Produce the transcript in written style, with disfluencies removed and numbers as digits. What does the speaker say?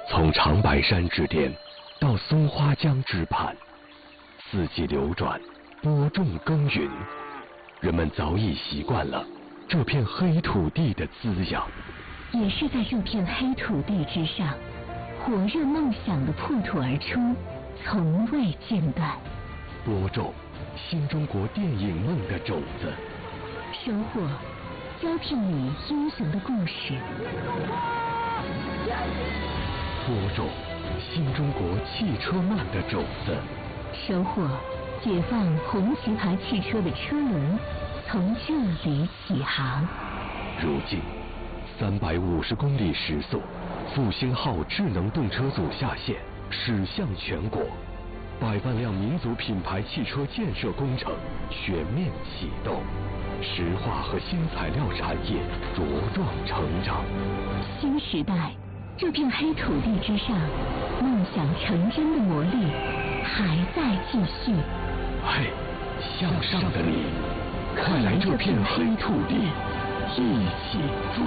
从长白山之巅到松花江之畔，四季流转，播种耕耘，人们早已习惯了这片黑土地的滋养。 也是在这片黑土地之上，火热梦想的破土而出，从未间断。 播种新中国电影梦的种子， 收获胶片里英雄的故事。 播种新中国汽车梦的种子， 收获解放红旗牌汽车的车轮，从这里起航。 如今350公里时速，复兴号智能动车组下线，驶向全国，100万辆民族品牌汽车建设工程全面启动，石化和新材料产业茁壮成长。 新时代，这片黑土地之上，梦想成真的魔力还在继续。 嘿，向上的你，快来这片黑土地，一起